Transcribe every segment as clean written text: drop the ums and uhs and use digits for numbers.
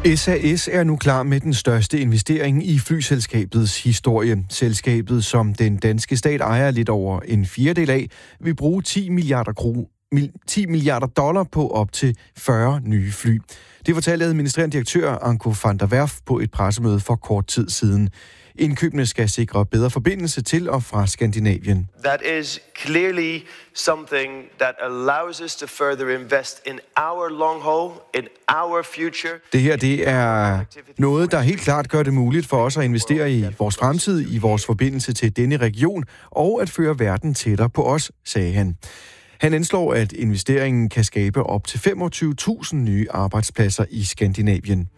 SAS er nu klar med den største investering i flyselskabets historie. Selskabet, som den danske stat ejer lidt over en fjerdedel af, vil bruge 10 milliarder dollar på op til 40 nye fly. Det fortalte administrerende direktør Anko van der Werf på et pressemøde for kort tid siden. Indkøbene skal sikre bedre forbindelse til og fra Skandinavien. That is clearly something that allows us to further invest in our long haul, in our future. Det her, det er noget, der helt klart gør det muligt for os at investere i vores fremtid, i vores forbindelse til denne region og at føre verden tættere på os, sagde han. Han anslår, at investeringen kan skabe op til 25.000 nye arbejdspladser i Skandinavien.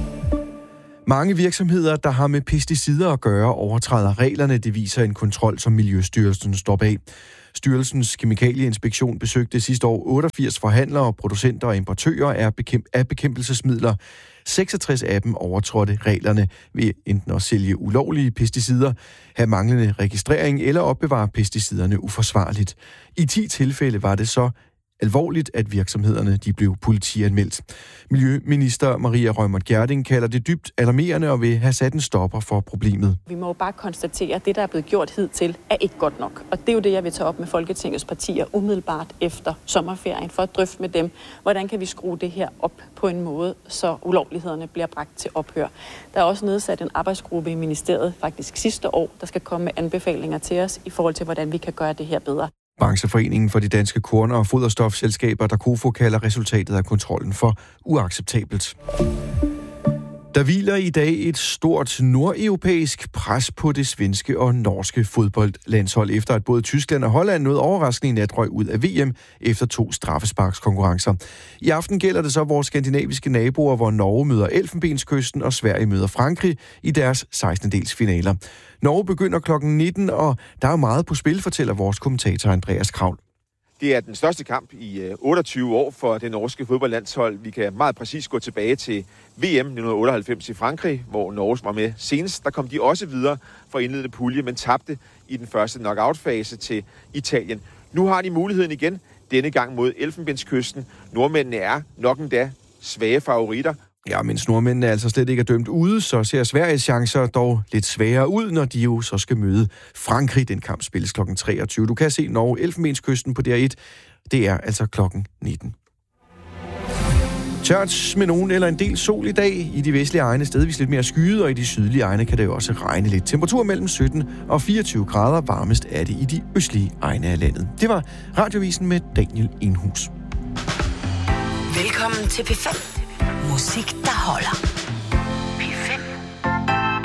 Mange virksomheder, der har med pesticider at gøre, overtræder reglerne, det viser en kontrol, som Miljøstyrelsen står bag. Styrelsens kemikalieinspektion besøgte sidste år 88 forhandlere, producenter og importører af bekæmpelsesmidler. 66 af dem overtrådte reglerne ved enten at sælge ulovlige pesticider, have manglende registrering eller opbevare pesticiderne uforsvarligt. I 10 tilfælde var det så alvorligt, at virksomhederne de blev politianmeldt. Miljøminister Maria Reumert Gjerding kalder det dybt alarmerende og vil have sat en stopper for problemet. Vi må jo bare konstatere, at det, der er blevet gjort hidtil, er ikke godt nok. Og det er jo det, jeg vil tage op med Folketingets partier umiddelbart efter sommerferien, for at drøfte med dem, hvordan kan vi skrue det her op på en måde, så ulovlighederne bliver bragt til ophør. Der er også nedsat en arbejdsgruppe i ministeriet faktisk sidste år, der skal komme med anbefalinger til os i forhold til, hvordan vi kan gøre det her bedre. Brancheforeningen for de danske korn- og foderstofselskaber, der KOFO, kalder resultatet af kontrollen for uacceptabelt. Der hviler i dag et stort nordeuropæisk pres på det svenske og norske fodboldlandshold, efter at både Tyskland og Holland noget overraskende i nat røg ud af VM efter 2 straffesparkskonkurrencer. I aften gælder det så vores skandinaviske naboer, hvor Norge møder Elfenbenskysten og Sverige møder Frankrig i deres 16-dels finaler. Norge begynder klokken 19, og der er meget på spil, fortæller vores kommentator Andreas Kravl. Det er den største kamp i 28 år for det norske fodboldlandshold. Vi kan meget præcis gå tilbage til VM 1998 i Frankrig, hvor Norge var med senest. Der kom de også videre fra indledende pulje, men tabte i den første knockout-fase til Italien. Nu har de muligheden igen, denne gang mod Elfenbenskysten. Nordmændene er nok endda svage favoritter. Ja, mens nordmændene altså slet ikke er dømt ude, så ser Sveriges chancer dog lidt sværere ud, når de jo så skal møde Frankrig. Den kamp spilles klokken 23. Du kan se Norge Elfenbenskysten på DR1. Det er altså klokken 19. Tørt med nogen eller en del sol i dag. I de vestlige egne stedvis lidt mere skyet, og i de sydlige egne kan det jo også regne lidt. Temperatur mellem 17 og 24 grader. Varmest er det i de østlige egne af landet. Det var Radiovisen med Daniel Enhus. Velkommen til P5. Musik, der holder.